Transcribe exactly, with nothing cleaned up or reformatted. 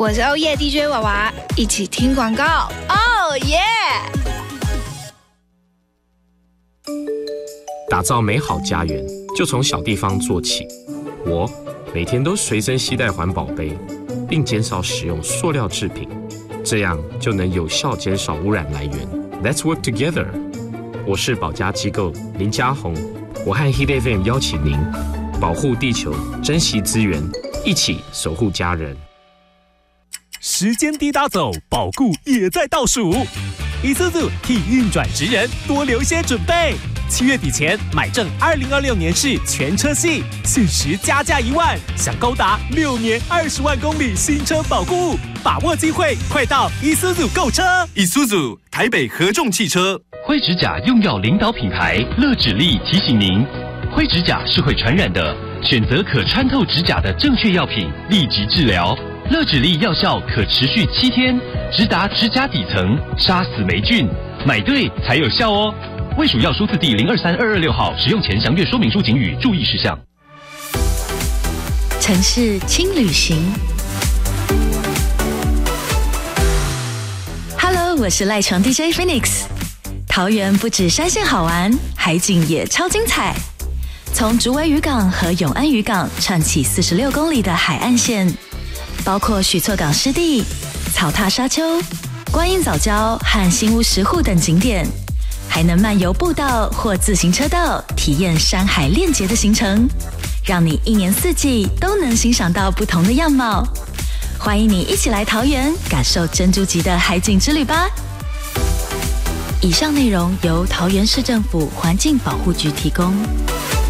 我是欧耶 D J 娃娃，一起听广告，哦耶！ 打造美好家园，就从小地方做起。我每天都随身携带环保杯，并减少使用塑料制品，这样就能有效减少污染来源。Let's work together。我是保家机构林家宏，我和 Hit F M 邀请您保护地球，珍惜资源，一起守护家人。 时间滴答走，保固也在倒数。Isuzu 替运转职人多留些准备。七月底前买正二零二六年式全车系，限时加价一万，享高达六年二十万公里新车保固，把握机会，快到 Isuzu 购车。 Isuzu 台北合众汽车。 灰指甲用药领导品牌乐指力提醒您，灰指甲是会传染的，选择可穿透指甲的正确药品，立即治疗。乐指力药效可持续七天，直达指甲底层，杀死霉菌，买对才有效哦。卫署药书字第零二三二二六号，使用前详阅说明书警语注意事项。 城市轻旅行 ，Hello， 我是赖床 D J Phoenix。桃园不止山线好玩，海景也超精彩。从竹围渔港和永安渔港串起四十六公里的海岸线，包括许厝港湿地、草踏沙丘、观音藻礁和新屋石户等景点。还能漫游步道或自行车道，体验山海链结的行程，让你一年四季都能欣赏到不同的样貌。欢迎你一起来桃园，感受珍珠级的海景之旅吧！以上内容由桃园市政府环境保护局提供。